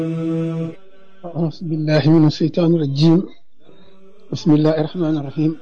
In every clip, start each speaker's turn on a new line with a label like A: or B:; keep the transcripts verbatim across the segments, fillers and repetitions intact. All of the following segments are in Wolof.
A: أعوذ بالله من الشيطان الرجيم. بسم الله الرحمن الرحيم.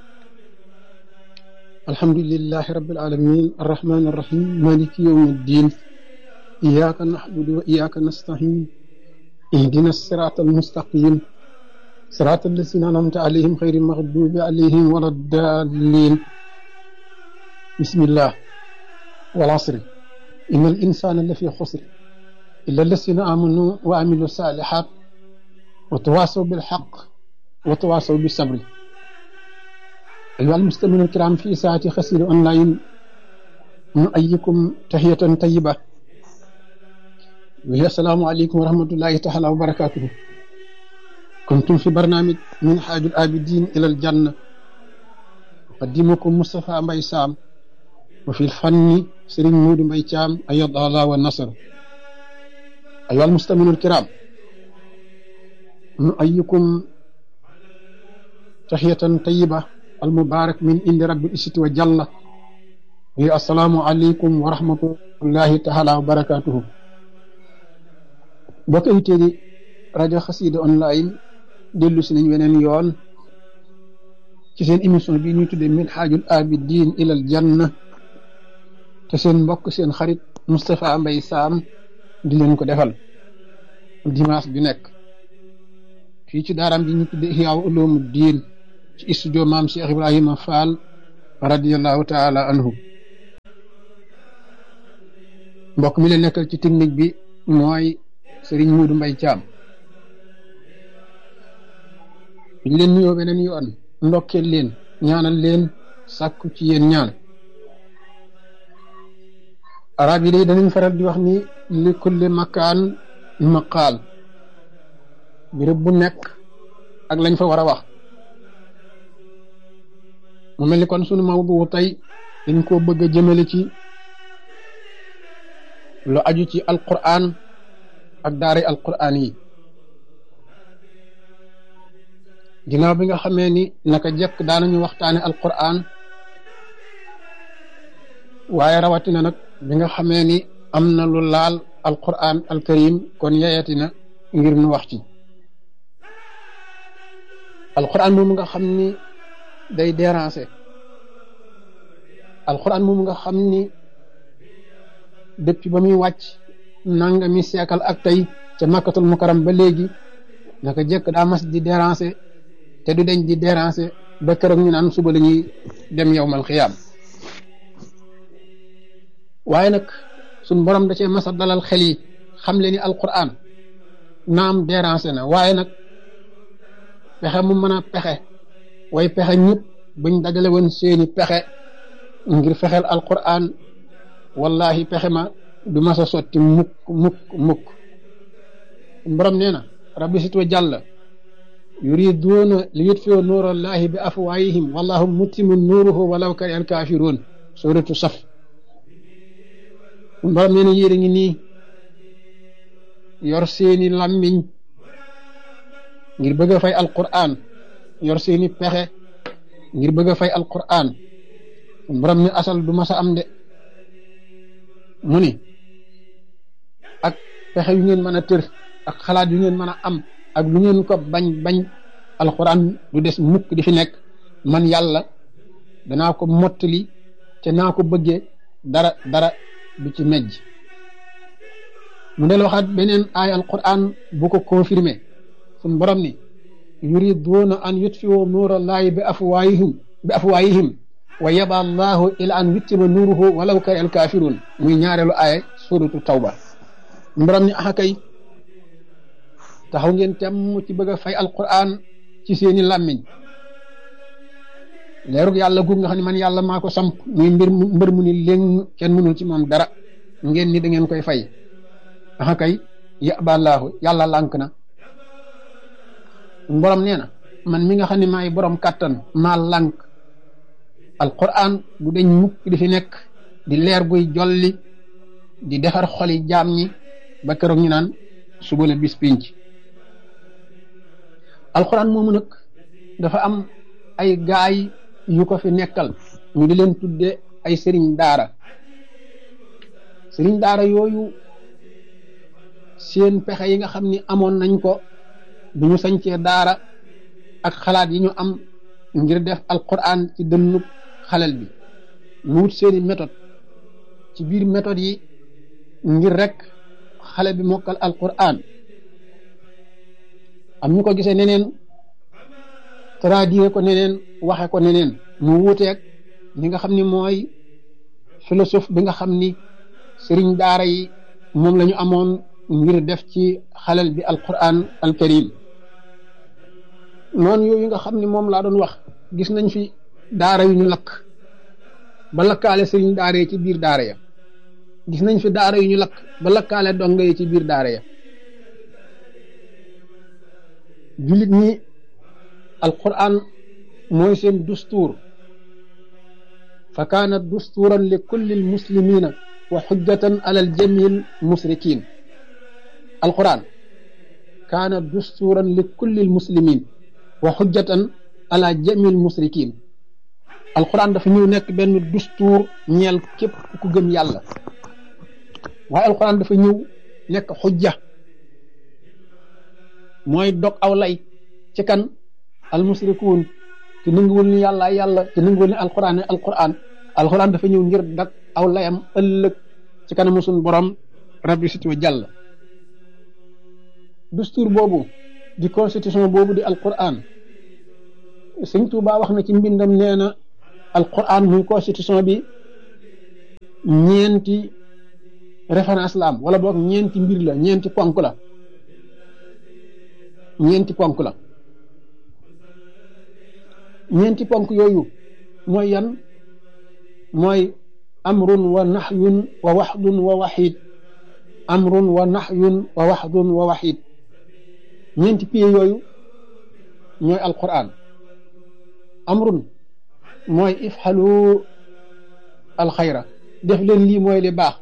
A: الحمد لله رب العالمين الرحمن الرحيم مالك يوم الدين. إياك نعبد وإياك نستعين. اهدنا الصراط المستقيم صراط الذين أنعمت عليهم غير المغضوب عليهم ولا الضالين. بسم الله والعصر إن الإنسان لفي خسر إلا الذين آمنوا وعملوا الصالحات وتواصوا بالحق وتواصوا بالصبر. أيها المستمعون الكرام في ساعة خسير أونلاين نؤيكم تحية طيبة وهي السلام عليكم ورحمة الله تعالى وبركاته. كنتم في برنامج من حاج العابدين إلى الجنة، أقدمكم مصطفى مباي سام، وفي الفن سرين مود مباي تام أيض الله والنصر. أيها المستمعون الكرام نؤيكم تحية طيبة المبارك من عند رب العزة وجل، هي السلام عليكم ورحمة الله تعالى وبركاته. bokk invité di rajo Xassida online dellu si nañ weneen yoon ci seen émission bi ñuy tuddee Minhajul Abidin ilal Janna, te seen mbokk seen xarit Moustapha Mbaye Sam di leen ko defal dimanche bi nekk fii ci daaram bi ñu tuddee Ihya Ulumuddin ci studio maam Cheikh Ibrahima Fall radiyallahu taala anhu. mbokk mi leen nekkal ci technique bi mooy Serigne Modou Mbaye Thiam. ñu leen nuyoo beneen yoon ndokkeel leen ñaanal leen sàkku ci yéen ñaan. arab yi day danañ faral di wax ni li kulli makaan maqaal, béréb bu nekk ak lañ fa war a wax. mu mel ni kon sunu mawdu tey dañ koo bëgg a jëmale ci lu aju ci alquran ak daari alquran yi. ginnaaw bi nga xamee ni naka jekk daanañu waxtaane alquran, waaye rawatina nag bi nga xamee ni am na lu laal alquran alkarim, kon yeyatina ngir nu wax ci alquran moom nga xam ni day déranger, alquran moom nga xam ni depuis ba muy wàcc nangami siècle ak tey ca makkatul mukarram ba léegi naka jekk daa mas di déranger te du deñ di déranger ba keroog ñu naan suba la ñuy dem yawmal xiyaam. waaye nag suñ borom da cee mas a dalal xel yi xam le ni alquran naam déranger na, waaye nag pexe mu mën a pexe way pexe ñëpp buñ dajale woon seeni pexe ngir fexeel alquran, wallahi pexe ma du mas a sotti mukk mukk mukk. borom nee na rabbi sit wa jàll yuriduuna li yutfiu nuurallahi bi afwaahihim wallahu mutimmu nuuruhu walaw kariha alkaafiruun, suratu saf. borom nee na yéen a ngi nii yor seeni làmmiñ ngir bëgg a fay alquran, yor seeni pexe ngir bëgg a fay alquran. borom ni asal du mas a am de. mu ni ak pexe yu ngeen mën a tër ak xalaat yu ngeen mën a am ak lu ngeen ko bañ bañ, alquran du des mukk di fi nekk. man yàlla danaa ko mottali te naa ko bëggee dara dara du ci mejj. mu del waxaat beneen aaya alquran bu ko confirmé, suñ borom ni yuriduuna an yutfiu nuurallahi bi afwaahihim bi afwaahihim wa yaba allahu ila an yuttima nuuruhu walaw kariha alkaafiruun, muy ñaareelu aaya suratu tawba. borom ni axa kay taxaw ngeen temm ci bëgg a fay alquran ci seeni làmmiñ. leerug yàlla guug nga xam ne man yàlla maa ko samp muy mbir mbër mu ni léng kenn mënul ci moom dara, ngeen ni da ngeen koy fay. axa kay yaballaahu yàlla lànk na. borom nee na man mi nga xam ne maay borom kàttan maa lànk. alquran bu deñ mukk di fi nekk di leer guy jolli di defar xoli jaam ñi ba keroog ñu naan suba la bis pinc. alquran moomu nag dafa am ay gaay yu ko fi nekkal, ñu di leen tudde ay sëriñ daara. sëriñ daara yooyu seen pexe yi nga xam ni amoon nañ ko bi ñu sañcee daara ak xalaat yi ñu am ngir def alquran ci dënnub xalel bi ñu wut seeni méthode ci biir méthode yi ngir rek xale bi mokkal alquran am ñu ko gisee neneen traduire ko neneen waxe ko neneen mu wuuteeg li nga xam ni mooy philosophe bi nga xam ni sëriñ daara yi moom la ñu amoon ngir def ci xalel bi alquran alkarim noonu yooyu nga xam ni moom laa doon wax gis nañ fi daara yu ñu lakk ba lakkaale sëriñ daara yi ci biir daara ya gis nañ fi daara yu ñu lakk ba lakkaale donga yi ci biir daara ya jullit ñi alquran mooy seen dustuur fa kaana dustuuran li kulli almuslimina wa xujjatan ala aljami almusrikin alquran kaana dustuuran li kulli almuslimin wa xujjatan ala jami almusrikin alquran dafa ñëw nekk benn dustuur ñeel képp ku gëm yàlla waaye alquran dafa ñëw nekk xujja mooy dog aw lay ci kan almusrikuun te nanguwul ni yàlla yàlla te nanguwul ni alquran ne alquran alquran dafa ñëw ngir dag aw layam ëllëg ci kanamu suñu borom rabbi sit wa jàll dustuur boobu di constitution boobu di alquran sëñ Tuubaa wax na ci mbindam nee na alquran muy constitution bi ñeenti référence la am wala boog ñeenti mbir la ñeenti ponk la ñeenti ponk la ñeenti ponk yooyu mooy yan mooy amrun wa nahyun wa waxdun wa waxid amrun wa nahyun wa waxdun wa waxid ñeenti pieds yooyu ñooy alquran amrun mooy ifxalu alxayra def leen lii mooy li baax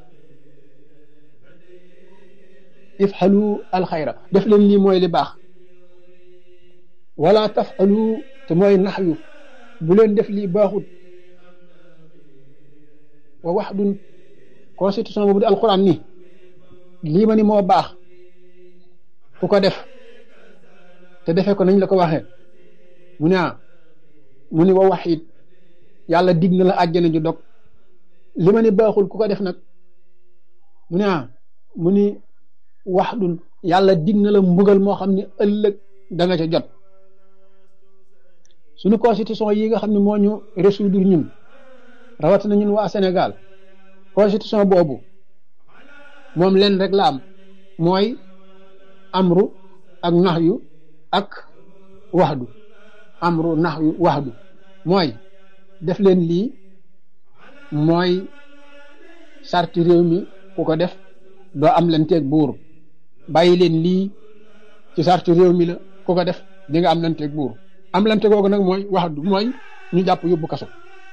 A: ifxalu alxayra def leen lii mooy li baax wala tafxalu te mooy naxyu bu leen def lii baaxut wa waxdun constitution boobu di alquran ni lii ma ni moo baax ku ko def te defee ko nañ la ko waxee mu ne ah mu ni wa waxit yàlla dig na la àjjana ju dog li ma ni baaxul ku ko def nag mu ne ah mu ni waxdun yàlla dig na la mbugal moo xam ne ëllëg da nga ca jot suñu constitution yi nga xam ne moo ñu résoudre ñun rawatina ñun waa Sénégal constitution boobu moom leen rek la am mooy amru ak naxyu ak waxdu amru naxyu waxdu mooy def leen lii mooy sarti réew mi ku ko def doo am leen teeg buur bàyyi leen lii ci sarti réew mi la ku ko def di nga am leen teeg buur am leen teeg googu nag mooy waxdu mooy ñu jàpp yóbbu kaso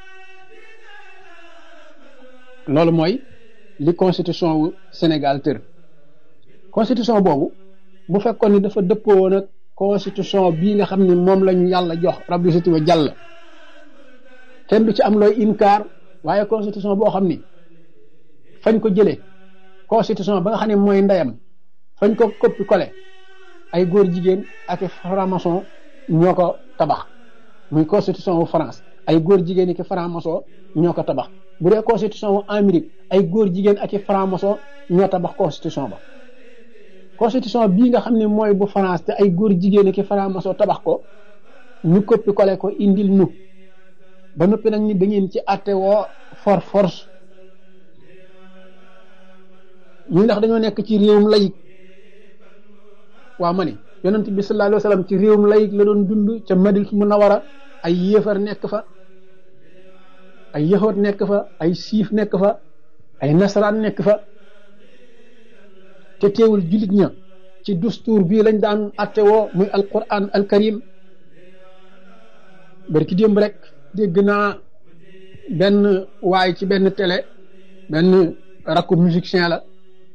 A: loolu mooy li constitution wu Sénégal tër constitution boobu bu fekkoon ni dafa dëppoo nag constitution bii nga xam ne moom lañu yàlla jox rabbi siti wa jàll kenn du ci am looy inkaar waaye constitution boo xam ni fañ ko jëlee constitution ba nga xam ne mooy ndeyam fañ ko coppi collé ay góor jigéen ak franc-maçon ñoo ko tabax muy constitution wu France ay góor jigéen ak franc-maçon ñoo ko tabax bu dee constitution wu Amérique ay góor jigéen ak franc-maçon ñoo tabax constitution ba constitution bii nga xam ne mooy bu France te ay góor jigéen ak franc-maçon tabax ko ñu coppi collé ko indil nu ba noppi nag ni da ngeen ci àtte woo for force ñu ndax dañoo nekk ci réewum layig waa ma ni yonent bi sallallahu alayhi wa sallam ci réewum layig la doon dund ca Madina Munawara ay yéefar nekk fa ay yahood nekk fa ay siif nekk fa ay nasaraan nekk fa te teewul jullit ña ci dustuur bii lañ daan àtte woo muy alquran alkarim barki démb rek dégg naa benn waay ci benn télé benn rakku musicien la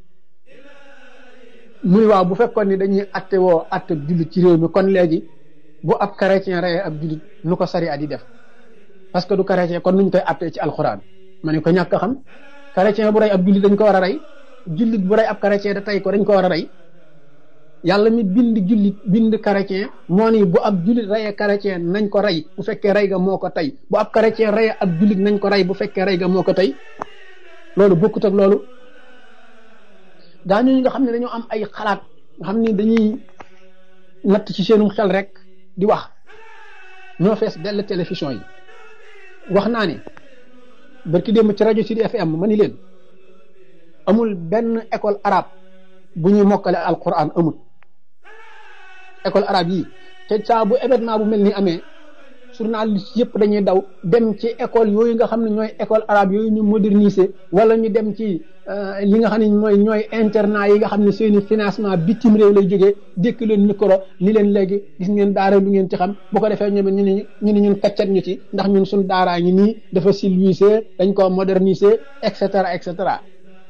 A: muy waaw bu fekkoon ni dañuy atte woo atte jullit ci réew mi kon léegi bu ab chrétien reyee ab jullit nu ko sari at yi def parce que du chrétien kon nuñ koy attee ci alxuraan ma ne ko ñàkk a xam chrétien bu rey ab jullit dañ ko war a rey jullit bu rey ab chrétien da tey ko dañ ko war a rey yàlla mi bind jullit bind chrétien moo ni bu ab jullit reyee chrétien nañ ko rey bu fekkee rey ga moo ko tey bu ab chrétien reyee ab jullit nañ ko rey bu fekkee rey ga moo ko tey loolu bokkut ak loolu daañu nga xam ne dañoo am ay xalaat nga xam ni dañuy natt ci seenum xel rek di wax ñoo fees dell télévision yi wax naa ne barki démb ci rajo Sud F M ma ni leen amul benn école arabe bu ñuy mokkale alquran amul école arabe yi te saa bu événement bu mel ni amee journaliste yëpp dañuy daw dem ci école yooyu nga xam ne ñooy école arabe yooyu ñu moderniser wala ñu dem ci li nga xam ne mooy ñooy internat yi nga xam ne seeni financement bitim réew lay jógee dékk leen micro ni leen léegi gis ngeen daara lu ngeen ci xam bu ko defee ñoom ñu ne ñu ne ñun kaccat ñu ci ndax ñun suñ daaraa ngi nii dafa civilisé dañ ko moderniser et cetera et cetera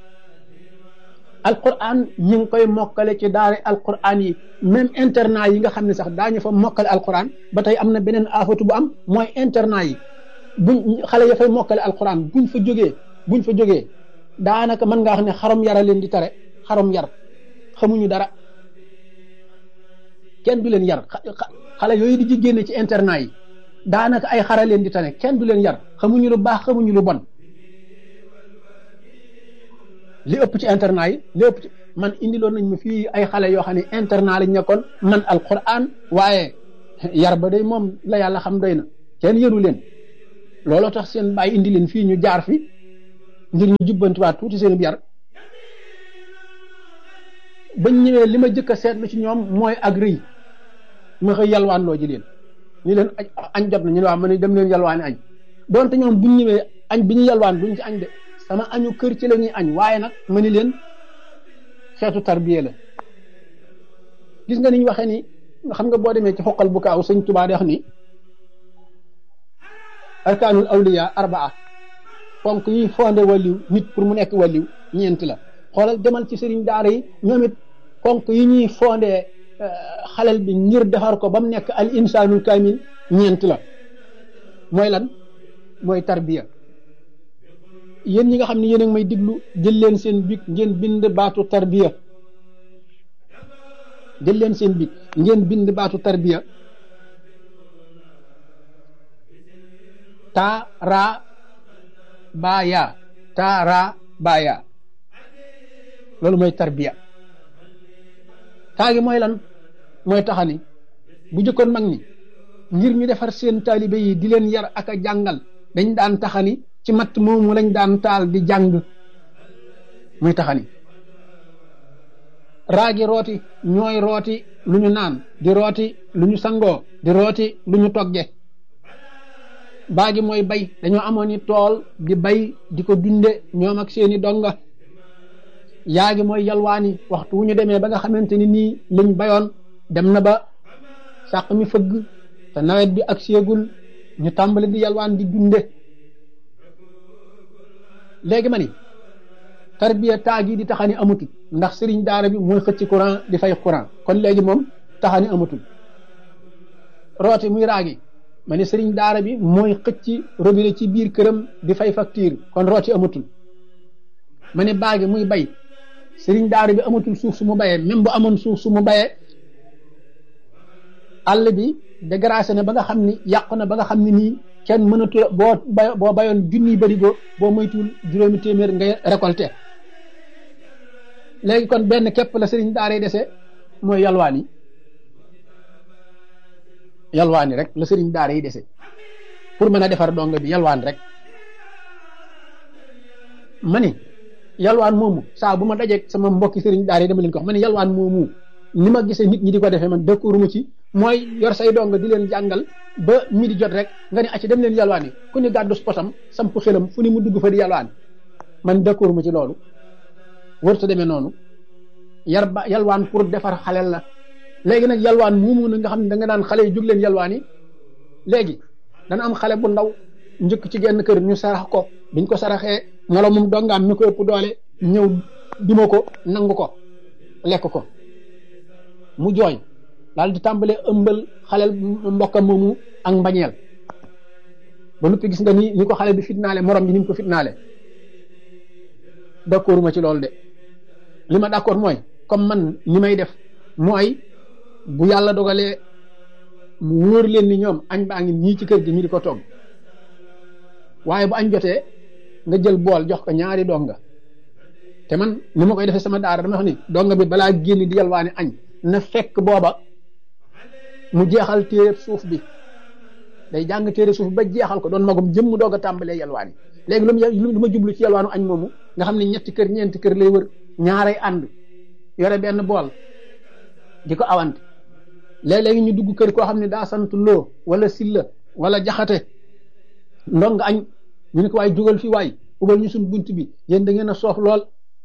A: alquran ñu ngi koy mokkale ci daara alquran yi même internat yi nga xam ne sax daañu fa mokkale alquran ba tey am na beneen afatu bu am mooy internat yi buñ xale ya fay mokkale alquran buñ fa jógee buñ fa jógee daanaka mën ngaa wax ne xarom yara leen di tare xarom yar xamuñu dara kenn du leen yar xale yooyu di ji génne ci internat yi daanaka ay xara leen di tane kenn du leen yar xamuñu lu baax xamuñu lu bon li ëpp ci internat yi li ëpp ci man indiloon nañ ma fii ay xale yoo xam ne internat lañ nekkoon man alquran waaye yar ba day moom la yàlla xam doy na kenn yëru leen looloo tax seen bàyyi indi leen fii ñu jaar fi ngir ñu jubbantiwaat tuuti seen yar bañ ñëwee li ma jëkk a seetlu ci ñoom mooy ak rëy ma xëy yalwaan loo ji leen ñu leen añ jot na ñu ne waaw ma ne dem leen yalwaani añ donte ñoom buñ ñëwee añ bi ñu yalwaan duñ ci añ de sama añu kër ci la ñuy añ waaye nag ma ni leen xeetu tarbiya la gis nga ni ñu waxee ni xam nga boo demee ci xoqal bu kaaw sëñ Tuubaa di wax ni arkaanul awliya arbaa ponk yi fondé waliw nit pour mu nekk waliw ñeent la xoolal demal ci sëriñ daara yi ñoom it ponk yi ñuy fondé xalel bi ngir defar ko ba mu nekk al insaanul kaamil ñeent la mooy lan mooy tarbiya yéen ñi nga xam ne yéen a ngi may diglu jël leen seen big ngeen bind baatu tarbiya jël leen seen big ngeen bind baatu tarbiya ta ra ba ya ta ra ba ya loolu mooy tarbiya taa gi mooy lan mooy taxani bu jëkkoon mag ñi ngir ñu defar seen taalibe yi di leen yar ak a jàngal dañ daan taxani ci matt moomu lañ daan taal di jàng muy taxani raagi rooti ñooy rooti lu ñu naan di rooti lu ñu sangoo di rooti lu ñu togge baagi mooy bay dañoo amoon i tool di bay di ko dunde ñoom ak seeni donga yaagi mooy yalwaani waxtu wu ñu demee ba nga xamante ni nii liñ bayoon dem na ba sàq mi fëgg te nawet bi ak séegul ñu tàmbali di yalwaan di dunde léegi ma ni tarbiya taagi di taxani amatul ndax sëriñ daara bi mooy xëcc courant di fay courant kon léegi moom taxani amatul rooti muy raagi ma ni sëriñ daara bi mooy xëcc robinet ci biir këram di fay facture kon rooti amatul ma ni baagi muy bay sëriñ daara bi amatul suuf su mu bayee même bu amoon suuf su mu bayee àll bi dégracé na ba nga xam ni yàqu na ba nga xam ni nii kenn mënatu boo bay boo bayoon junniy barigo boo moytuwul juróomi téeméer ngay récolté léegi kon benn képp la sëriñ daara yi dese mooy yalwaani yalwaani rek la sëriñ daara yi dese pour mën a defar donga bi yalwaan rek ma ni yalwaan moomu saa bu ma dajeeg sama mbokki sëriñ daara yi dama leen ko wax ma ni yalwaan moomu ni ma gisee nit ñi di ko defee man d'accord mu ci mooy yor say donga di leen jàngal ba mi di jot rek nga ne acci dem leen yalwaan yi ku ni gàddu spotam samp xelam fu ni mu dugg fa di yalwaan man d'accord mu ci loolu warut a demee noonu yar ba yalwaan pour defar xalel la léegi nag yalwaan moomu na nga xam ne da nga naan xale yi jóg leen yalwaan yi léegi dana am xale bu ndaw njëkk ci genn kër ñu sarax ko biñ ko saraxee molo moom dongaam mi ko ëpp doole ñëw duma ko nangu ko lekk ko mu jooy daal di tàmbalee ëmbal xaleel mbokkam moomu ak mbañeel ba noppi gis nga ni ni ko xale bi fitnaale morom bi ni mu ko fitnaale d'accord ma ci loolu de li ma d'accord mooy comme man ni may def mooy bu yàlla dogalee mu wóor leen ni ñoom añ baa ngi ñii ci kër gi ñu di ko togg waaye bu añ jotee nga jël bool jox ko ñaari donga te man ni ma koy defee sama daara dama wax ni donga bi balaa génn di yalwaani añ na fekk booba mu jeexal téere suuf bi day jàng téere suuf ba jeexal ko doon magum jëmm doog a tàmbalee yalwaani léegi lu mu lu ma jublu ci yalwaanu añ moomu nga xam ne ñetti kër ñeenti kër lay wër ñaaray ànd yore benn bool di ko awante léeg-léegi ñu dugg kër koo xam ne daa sant loo wala silla wala jaxate ndonga añ ñu ne ko waay dugal fi waay ubal ñu suñ bunt bi yéen da ngeen a soof lool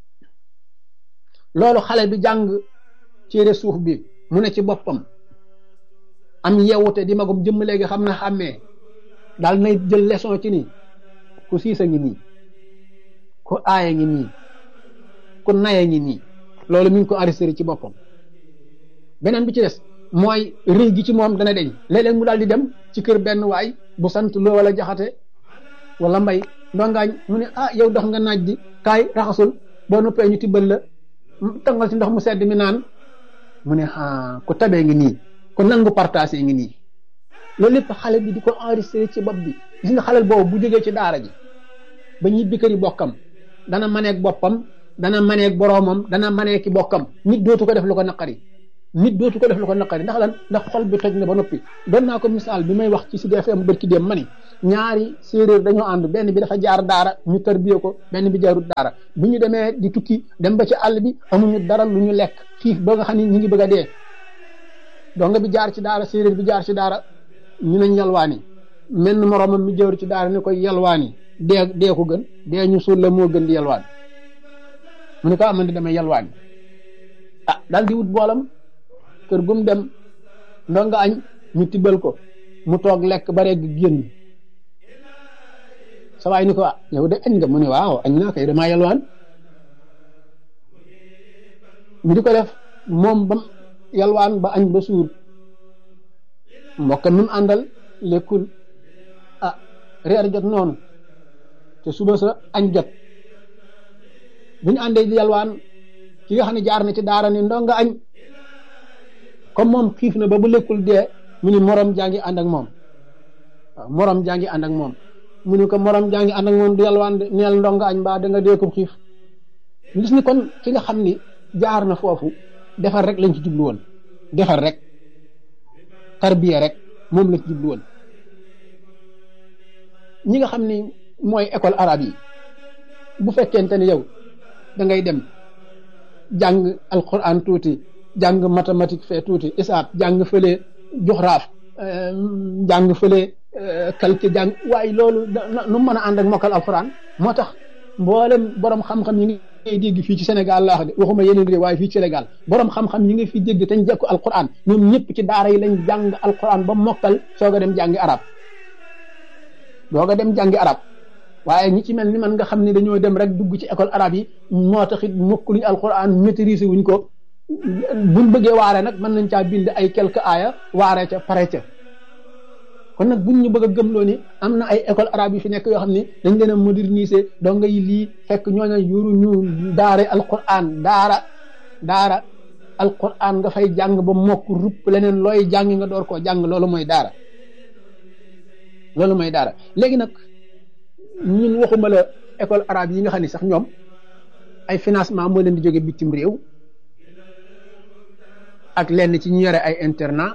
A: loolu xale bi jàng téere suuf bi mu ne ci boppam am yewute di magum jëmm léegi xam na xàmmee daal nay jël leçon ci nii ku siisa ngi nii ku aaya ngi nii ku naya ngi nii loolu mi ngi ko enregistré ci boppam beneen bi ci des mooy rëy gi ci moom dana deñ léeg-léeg mu daal di dem ci kër benn waay bu sant loo wala jaxate wala mbay ndongaañ mu ne ah yow dox nga naaj di kaay raxasul boo noppee ñu tibbal la tangal ci ndox mu sedd mi naan mu ne ah ku tabee ngi nii ku nangu partagé ngi nii loolu lépp xale bi di ko enregistré ci bopp bi gis nga xalel boobu bu jógee ci daara ji ba ñibbi kër yi bokkam dana maneeg boppam dana maneeg boroomam dana maneeg ki bokkam nit dootu ko def lu ko naqari nit dootu ko def lu ko naqari ndax lan ndax xol bi toj na ba noppi doon naa ko misaal bi may wax ci Sud F M bërki dem ma ni ñaari séeréer dañoo ànd benn bi dafa jaar daara ñu tarbiyee ko benn bi jaarut daara bu ñu demee di tukki dem ba ci àll bi amuñu dara lu ñu lekk xiif ba nga xam ne ñi ngi bëgg a dee donga bi jaar ci daara séeréer bi jaar ci daara ñu nañ yalwaani menn moroomam mi jawru ci daara ni koy yalwaani dee dee ko gën dee ñu suul la moo gën di yalwaan mu ne ko amandi damay yalwaani ah daal di wut boolam kër gum dem ndonga añ ñu tibbal ko mu toog lekk ba regg génn sa waay ni ko ah yow de añ nga mu ne waaw añ naa kay damaa yalwaan ñu di ko def moom bam yalwaan ba añ ba suur mbokk mi mu àndal lekkul ah reer jot noonu te suba sa añ jot bu ñu àndee di yalwaan ki nga xam ne jaar na ci daara ni ndonga añ comme moom xiif na ba bu lekkul dee mu ni morom jàngi ànd ak moom waaw morom jàngi ànd ak moom mu ni ko morom jàngi ànd ak moom du yalwaan neel ndonga añ mbaa da nga dee ko xiif gis ni kon ki nga xam ni jaar na foofu defar rek lañ ci jublu woon defar rek tarbiya rek moom la ci jublu woon ñi nga xam ni mooy école arabe yi bu fekkente ni yow da ngay dem jàng alquran tuuti jàng mathématique fee tuuti isaab jàng fële joxraaf jàng fële calcul jàng waaye loolu nu mën a ànd ak mokkal alquran moo tax mboolem borom xam-xam yi ngay dégg fii ci Sénégal laa wax de waxuma yeneen réew waaye fii ci Sénégal borom xam-xam yi nga fi dégg te ñu jekku alquran ñoom ñëpp ci daara yi lañ jàng alquran ba mokkal soog a dem jàngi arab soog a dem jàngi arab waaye ñi ci mel ni man nga xam ne dañoo dem rek dugg ci école arabe yi moo taxit mokkuluñ alquran maîtriser wuñ ko buñ bëggee waare nag mën nañ caa bind ay quelques aaya waare ca pare ca kon nag buñ ñu bëgg a gëmloo ni am na ay école arabe yi fi nekk yoo xam ne dañ leen a moderniser donc ngay lii fekk ñooñu yoru ñu daara alquran daara daara alquran nga fay jàng ba mokk rupp leneen looy jàng nga door koo jàng loolu mooy daara loolu mooy daara léegi nag ñun waxuma la école arabe yi nga xam ne sax ñoom ay financement moo leen di jóge bitim réew ak lenn ci ñu yore ay internat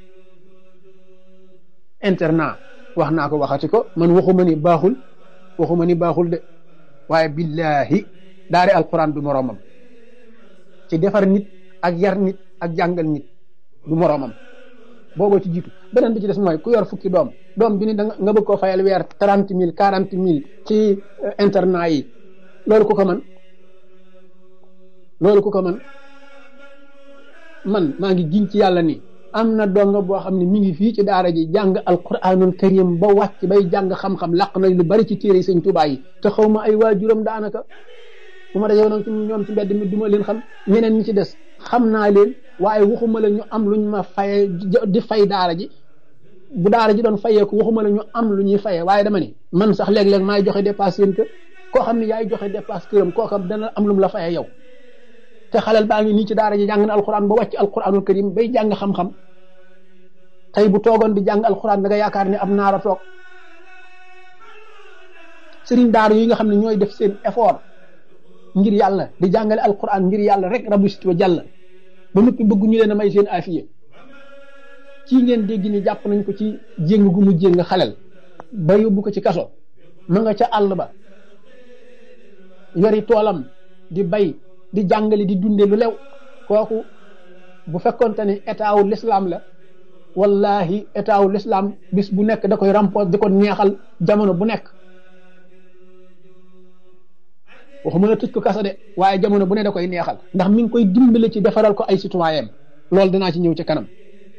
A: internat wax naa ko waxati ko man waxuma ni baaxul waxuma ni baaxul de waaye billahi daari alquran du moroomam ci defar nit ak yar nit ak jàngal nit du moroomam booboo ci jiitu beneen bi ci des mooy ku yor fukki doom doom bi ni da nga bëgg koo fayal weer trente mille quarante mille ci internat yi loolu ku ko man loolu ku ko man man maa ngi giñ ci yàlla ni am na donga boo xam ne mi ngi fii ci daara ji jàng alquranul karim ba wàcc bay jàng xam-xam làq na lu bari ci téere yi sëñ Tuubaa yi te xaw ma ay waajuram daanaka bu ma dajee woon ci ñoom ci mbedd mi du ma leen xam ñeneen ñi ci des xam naa leen waaye waxuma la ñu am luñ ma faye di fay daara ji bu daara ji doon fayee ko waxuma la ñu am lu ñuy fayee waaye dama ni man sax léeg-léeg maay joxe dépasse seen kër koo xam ne yaay joxe dépasse këram koo xam dana am lu mu la fayee yow te xalal baa ngi nii ci daara ji jàng na alquran ba wàcc alquranul karim bay jàng xam-xam tey bu toogoon di jàng alquran da nga yaakaar ne am naara toog sëriñ daara yi nga xam ne ñooy def seen effort ngir yàlla di jàngale alquran ngir yàlla rek rabbi sit wa jàll ba noppi bëgg ñu leen a may seen afiye ci ngeen dégg ni jàpp nañ ko ci jéng gu mu jéng xalel ba yóbbu ko ci kaso ma nga ca àll ba yori toolam di bay di jàngale di dunde lu lew kooku bu fekkonte ni état wu l'islam la wallahi état wu l'islam bis bu nekk da koy rampoos di ko neexal jamono bu nekk waxuma la tëj ko kasa de waaye jamono bu ne da koy neexal ndax mi ngi koy dimbale ci defaral ko ay citoyen loolu danaa ci ñëw ci kanam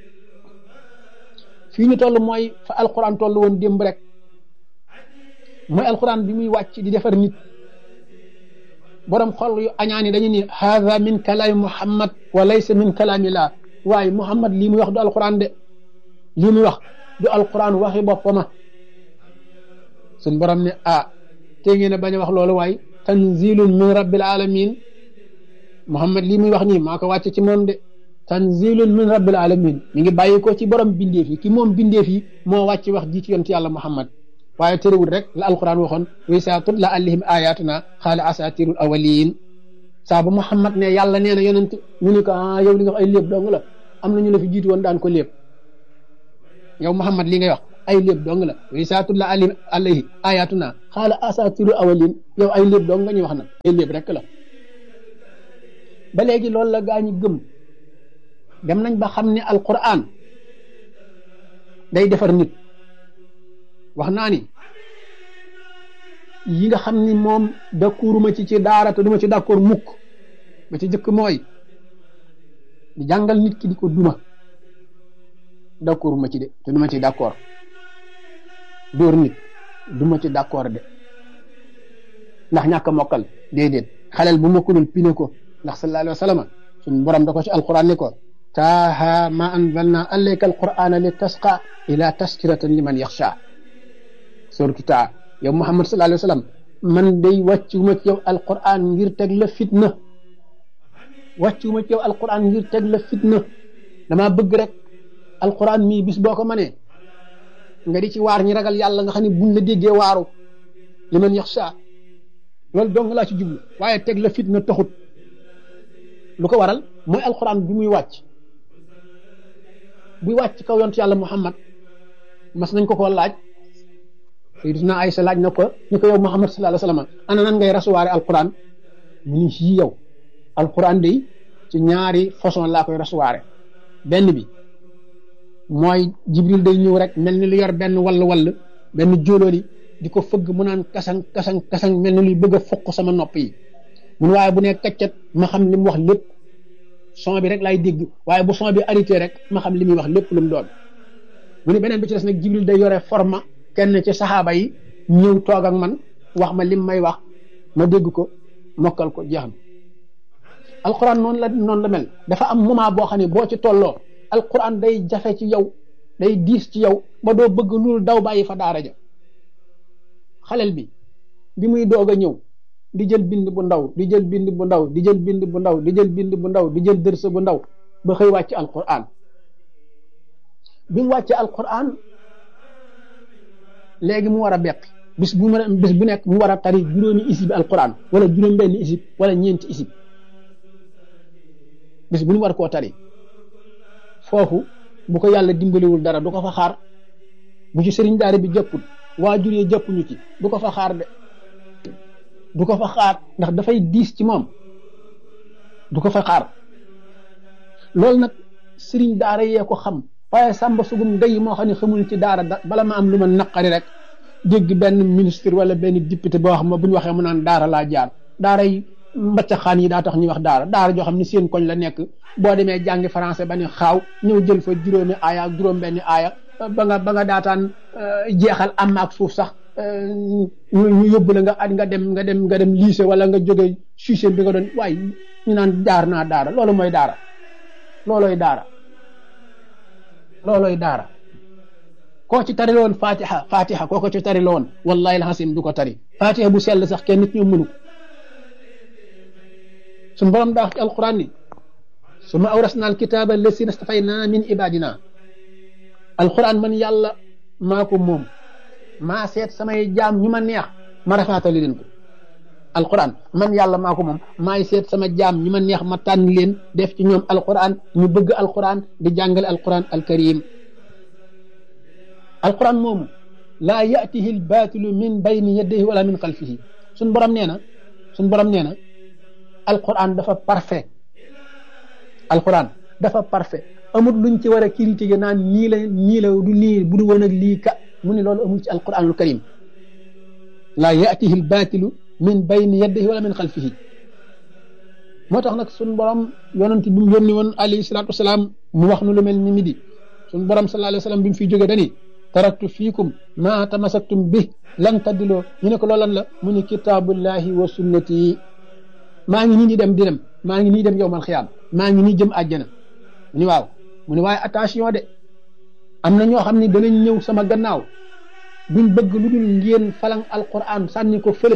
A: fii ñu toll mooy fa alquran toll woon démb rek mooy alquran bi muy wàcc di defar nit borom xol yu añaani dañu ni haada min kalaami muhammad wa laysa min kalaami laa waaye muhammad lii muy wax du alquran de lii muy wax du alquran waxi boppama suñ borom ne ah te ngeen a bañ a wax loolu waaye tanzilun min rabbil alamin muhammad lii muy wax nii maa ko wàcce ci moom de tanzilun min rabbil alamin mi ngi bàyyi ko ci borom bindeef yi ki moom bindeef yi moo wàcc wax ji ci yonent yàlla muhammad waaye terewul rek la alquran waxoon wa izaa tutla alayhim ayatuna qaala asatirul awwalin saa bu muhammad ne yàlla nee na yonent ñu ni ko ah yow li nga wax ay léeb dong la am na ñu la fi jiitu woon daan ko léeb yow muhammad li ngay wax ay léeb dong la wa izaa tutla alayhim ayatuna qaala asatirul awwalin yow ay léeb dong nga ñuy wax nag ay léeb rek la ba léegi loolu la gaa ñi gëm dem nañ ba xam ne alquran day defar nit wax naa ni yi nga xam ni moom d'accord ma ci ci daara te duma ci d'accord mukk ba ci jëkk mooy di jàngal nit ki di ko duma d'accord ma ci de te duma ci d'accord dóor nit duma ci d'accord de ndax ñàkk a mokkal déedéet xaleel bu mokkulul pine ko ndax sallallahu alayhi wa sallam suñ borom da ko ci alquran ni ko taaha ma anzalna alayka alqur'ana li tasqa ila taskiratan liman yaxsha surtout taa yow muhammad sallallahu alayhi wa sallam man day wàccuma ci yow alquran ngir teg la fitna wàccuma ci yow alquran ngir teg la fitna dama bëgg rek alquran mii bis boo ko mënee nga di ci waar ñi ragal yàlla nga xam ne buñ la déggee waaru liman yaxsha loolu dong laa ci jublu waaye teg la fitna taxut lu ko waral mooy alquran bi muy wàcc buy wàcc kaw yontu yàlla muhammad mas nañ ko koo laaj sayyidina Aysa laaj na ko ni ko yow muhammad sallallahu alayhi wasallam ana nan ngay rasuwaare alquran mu ni yii yow alquran day ci ñaari façon laa koy rasuwaare benn bi mooy jibril day ñëw rek mel ni lu yor benn wall wall benn jóolóoli di ko fëgg mu naan kasang kasang kasang mel ni luy bëgg a fokk sama nopp yi mun waaye bu ne kaccat ma xam li mu wax lépp son bi rek laay dégg waaye bu son bi arrêté rek ma xam li muy wax lépp lu mu doon mu ne beneen bi ci des nag jibril day yore forma kenn ci saxaaba yi ñëw toog ak man wax ma lim may wax ma dégg ko mokkal ko jeex na alquran noonu la noonu la mel dafa am moment boo xam ne boo ci tolloo alquran day jafe ci yow day diis ci yow ba doo bëgg loolu daw bàyyi fa daara ja xalel bi bi muy doog a ñëw di jël bind bu ndaw di jël bind bu ndaw di jël bind bu ndaw di jël bind bu ndaw di jël dërsa bu ndaw ba xëy wàcc alquran bi mu wàccee alquran léegi mu war a beqi bis bu bis bu nekk mu war a tari juróomi isib alquran wala juróom benn isib wala ñeenti isib bis bu ñu war koo tari foofu bu ko yàlla dimbaliwul dara du ko fa xaar bu ci sëriñ daara bi jàppul waajur yi jàppuñu ci du ko fa xaar de du ko fa xaar ndax dafay diis ci moom du ko fa xaar loolu nag sëriñ daara yee ko xam waaye sàmba sugum ndey moo xam ne xamul ci daara da bala ma am lu ma naqari rek dégg benn ministre wala benn député boo xam ne bu ñu waxee mu naan daara laa jaar daara yi mbacca xaan yi daa tax ñuy wax daara daara joo xam ne seen koñ la nekk boo demee jàngi français ba ni xaaw ñëw jël fa juróomi aaya ak juróom benni aaya ba nga ba nga daataan jeexal am ak suuf sax ñu yóbbu la nga at nga dem nga dem nga dem lycée wala nga jóge suisé bi nga doon waaye ñu naan jaar naa daara loolu mooy daara loolooy daara loolooy daara koo ci tari loon fatiha fatiha koo ko ci tari loon wallahi alhasim du ko tari fatiha bu sell sax kenn nit ñoom mënu suñu borom daa wax ci alquran ni summa awrasna alkitaba lasina stafayna min ibadina alquran man yàlla maa ko moom maa seet samay jaam ñu ma neex ma rafaatali leen ko alquran man yàlla maa ko moom maay seet sama jaam ñi ma neex ma tànn leen def ci ñoom alquran ñu bëgg alquran di jàngale alquran alkarim alquran moomu laa yatihi albatilu min bayni yadayhi wala min xalfihi suñ borom nee na suñ borom nee na alquran dafa parfait alquran dafa parfait amul luñ ci war a critiquer naan nii la nii la du nii bu du woon ak lii ka mu ne loolu amul ci alquranul karim laa yatihi albatilu min bayni yadayhi wala min xalfihi moo tax nag suñ borom yonent bi mu yónni woon alayhi salaatu wasalaam mu wax nu lu mel ni midi suñ borom sallallahu alayhi wa sallam bi mu fiy jóge dani taraktu fiikum ma tamasaktum bi lan taddiloo ñu ne ko loolan la mu ni kitaabullahi wa sunnati maa ngi nii di dem di dem maa ngi nii dem yowmal xiyaam maa ngi nii jëm àjjana mu ni waaw mu ni waaye attention de am na ñoo xam ne danañ ñëw sama gannaaw duñ bëgg lu dul ngeen falang alquran sànni ko fële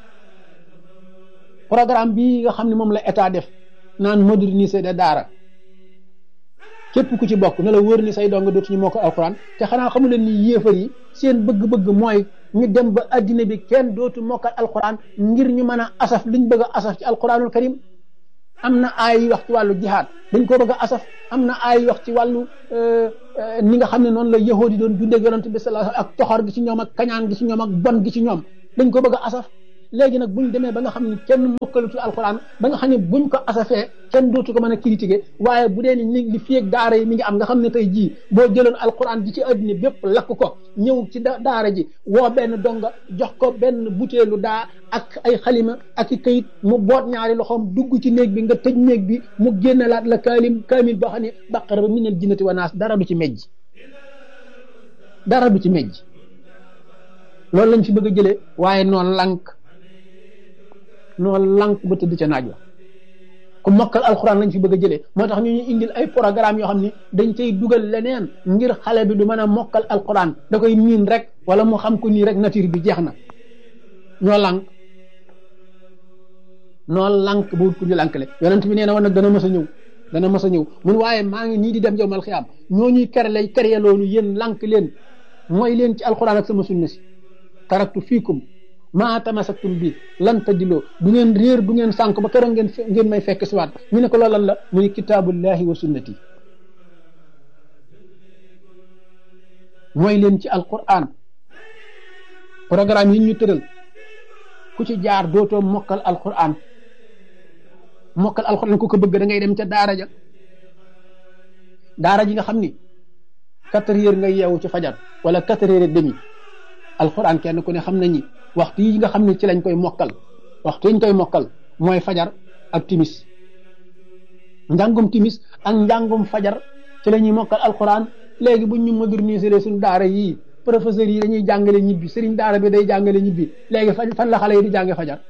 A: programme bii nga xam ne moom la état def naan moderniser de daara képp ku ci bokk na la wóor ni say dong dootuñu moo ko alquran te xanaa xamu leen ni yéefar yi seen bëgg-bëgg mooy ñu dem ba addina bi kenn dootu mokkal alquran ngir ñu mën a asaf liñ bëgg a asaf ci alquranul karim am na aay yu wax ci wàllu jihaad dañ ko bëgg a asaf am na aay yu wax ci wàllu ni nga xam ne noonu la yahood yi doon dundee yonent bi sallallahu alayhi wasallam ak toxor gi ci ñoom ak kañaan gi ci ñoom ak bon gi ci ñoom dañ ko bëgg a asaf léegi nag buñ demee ba nga xam ne kenn mokkalu ci alquran ba nga xam ne buñ ko asafee kenn dootu ko mën a critiquer waaye bu dee ni li fi ak daara yi mi ngi am nga xam ne tey jii boo jëloon alquran ji ci adduna bépp lakk ko ñëw ci daara ji woo benn donga jox ko benn butéelu daa ak ay xalima ak i kayit mu boot ñaari loxoom dugg ci néeg bi nga tëj néeg bi mu génnalaat la kaalim kaamil boo xam ne baqara ba minal jinnati wa naas dara du ci mejj dara du ci mejj loolu lañ fi bëgg a jëlee waaye noonu lank noonu lank ba tëdd ca naaj wa ku mokkal alxuraan lañ fi bëgg a jëlee moo tax ñu ñu indil ay programme yoo xam ni dañ cay dugal leneen ngir xale bi du mën a mokkal alxuraan da koy miin rek wala mu xam ko nii rek nature bi jeex na ñoo lank noo lank ba wut ku ñu lankale yonent bi nee na woon nag dana mës a ñëw dana mës a ñëw mun waaye maa ngi nii di dem yawmal xiyaam ñoo ñuy kere lay kere loolu yéen lank leen mooy leen ci alxuraan ak sama sunna si taraktu fiikum maa tamasaktum bi lan tadiloo du ngeen réer du ngeen sànk ba keroog ngeen ngeen may fekk si waat ñu ne ko loolu lan la mu ne kitaabullahi wa sunnati mooy leen ci alquran programme yi ñu tëral ku ci jaar dootoo mokkal alquran mokkal alquran ku ko bëgg da ngay dem ca daara ja daara ji nga xam ni quatre heures nga yeewu ci fajar wala quatre heures et demi alquran kenn ku ne xam nañi waxtu yi nga xam ne ci lañ koy mokkal waxtu yi ñu koy mokkal mooy fajar ak timis njàngum timis ak njàngum fajar ci la ñuy mokkal alquran léegi buñ ñu moderniser suñu daara yii professeurs yi dañuy jàngale ñibbi sëriñ daara bi day jàngale ñibbi léegi fan la xale yi di jànge fajar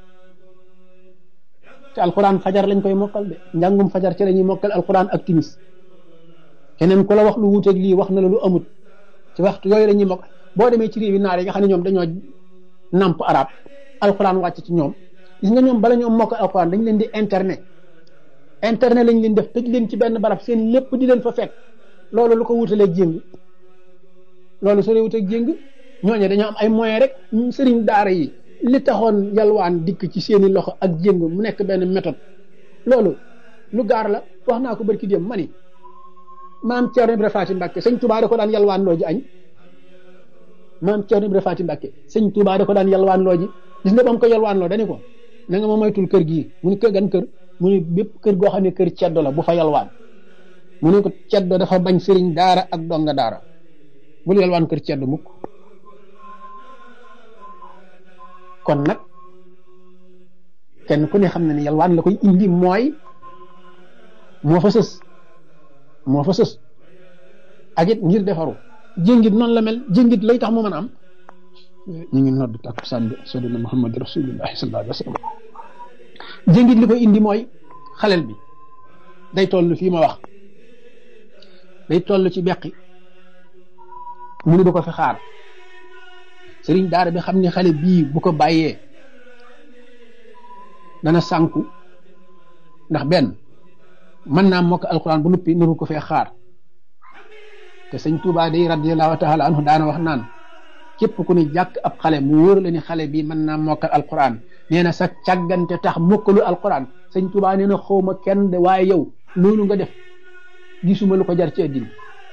A: te alquran fajar lañ koy mokkal de njàngum fajar ci la ñuy mokkal alquran ak timis keneen ku la wax lu wuuteeg lii wax na la lu amut ci waxtu yooyu la ñuy mokk boo demee ci réew yi naar yi nga xam ne ñoom dañoo namp arab alquran wàcc ci ñoom gis nga ñoom bala ñoom mokk alquran dañ leen di internet internet lañ leen def tëj leen ci benn barab seen lépp di leen fa fekk loolu lu ko wutaleeg jéng loolu soo wutaleeg jéng ñooñu dañoo am ay moyens rek sëriñ daara yi li taxoon yalwaan dikk ci seeni loxo ak jéng mu nekk benn méthode loolu lu gaar la wax naa ko barki dem ma ni maam Thierno Ibrahima Faty Mbacke sëñ Touba da ko daan yalwaan loo ji añ maam Thierno Ibrahima Faty Mbacke sëñ Touba da ko daan yalwaan loo ji gis nga ba mu ko yalwaan loo dañu ko na nga ma moytul kër gii mu ni kër gan kër mu ni bépp kër goo xam ne kër ceddo la bu fa yalwaan mu ne ko ceddo dafa bañ sëriñ daara ak donga daara bul yalwaan kër ceddo mukk kon nag kenn ku ne xam na ne yalwaan la koy indi mooy moo fa sës moo fa sës ak it ngir defaru jéngit noonu la mel jéngit lay tax mu mën a am ñu ngi nodd takkusaan bi sadina Muhammad rasulullahi sallallahu alayhi wa sallam jéngit li koy indi mooy xalel bi day toll fii ma wax day toll ci beqi mu ni du ko fi xaar sëriñ daara bi xam ne xale bii bu ko bàyyee dana sànku ndax benn mën naa mokk alquran bu nuppi nuru ko fee xaar te sëñ Tuubaa day radiyallahu taala anhu daana wax naan képp ku ni jàkk ab xale mu wóor la ni xale bi mën naa mokkal alquran nee na sa càggante tax mokkalu alquran sëñ Tuubaa nee na xawma kenn de waaye yow loolu nga def gisuma lu ko jar ci àddina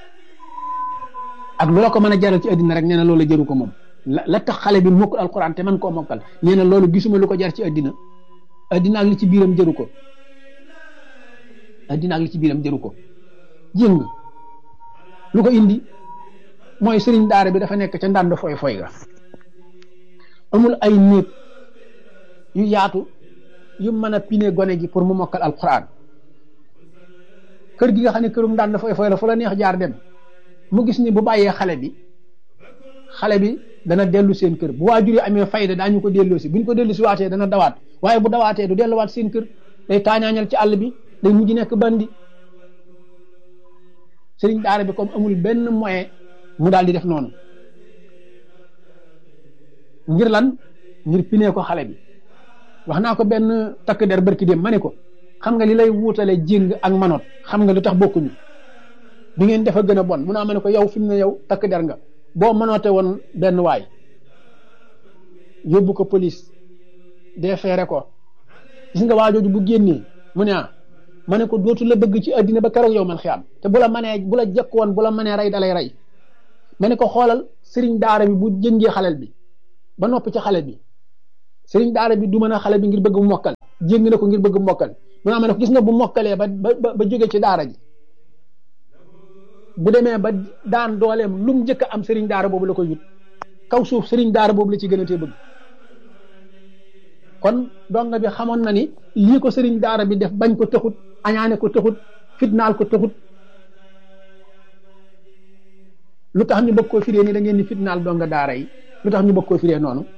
A: ak loola ko mën a jaral ci àddina rek nee na loolu jëru ko moom la la tax xale bi mokkul alquran te man koo mokkal nee na loolu gisuma lu ko jar ci àddina àddina ak li ci biiram jëru ko àddina ak li ci biiram jëru ko jëng lu ko indi mooy sëriñ daara bi dafa nekk ca ndànd foy foy ga amul ay néeg yu yaatu yu mën a pine gone gi pour mu mokkal alquran kër gi nga xam ne kërum ndànd foy foy la fu la neex jaar dem mu gis ni bu bàyyee xale bi xale bi dana dellu seen kër bu waajur yi amee fayda daañu ko delloo si buñ ko dellu si waatee dana dawaat waaye bu dawaatee du delluwaat seen kër day taañaañal ci àll bi day mujj nekk bandi sëriñ daara bi comme amul benn moyen mu daal di def noonu ngir lan ngir pinee ko xale bi wax naa ko benn takk der barki dem ma ne ko xam nga li lay wuutale jéng ak manoot xam nga lu tax bokkuñu bi ngeen defa gën a bon mun naa ma ne ko yow fi mu ne yow takk der nga boo mënoote woon benn waay yóbbu ko police defeere ko gis nga waajooju bu génnee mu ne ah ma ne ko dootu la bëgg ci àddina ba keroog yow man xiyaam te bu la manee bu la jëkk woon bu la manee rey dalay rey ma ne ko xoolal sëriñ daara bi bu jëngee xalel bi ba noppi ci xale bi sëriñ daara bi du mën a xale bi ngir bëgg mu mokkal jéng na ko ngir bëgg mu mokkal mu naa ma ne ko gis nga bu mokkalee ba ba ba jóge ci daara ji bu demee ba daan dooleem lu mu njëkk am sëriñ daara boobu la koy wut kaw suuf sëriñ daara boobu la ci gën a tee bëgg kon donga bi xamoon na ni lii ko sëriñ daara bi def bañ ko taxut añaane ko taxut fitnaal ko taxut lu tax ñu bëgg koo firee ni da ngeen ni fitnaal donga daara yi lu tax ñu bëgg koo firee noonu